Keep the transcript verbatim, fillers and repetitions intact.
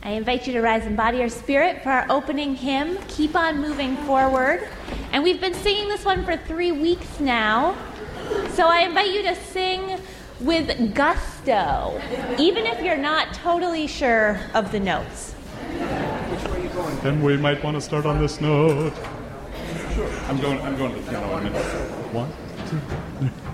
I invite you to rise in body or spirit for our opening hymn, Keep On Moving Forward. And we've been singing this one for three weeks now. So I invite you to sing with gusto, even if you're not totally sure of the notes. Then we might want to start on this note. Sure. I'm going I'm going to the piano in a minute. One, two, three.